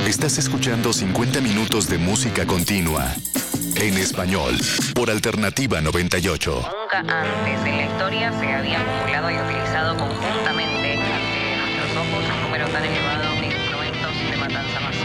Estás escuchando 50 minutos de música continua en español por Alternativa 98. Nunca antes en la historia se había acumulado y utilizado conjuntamente ante nuestros ojos un número tan elevado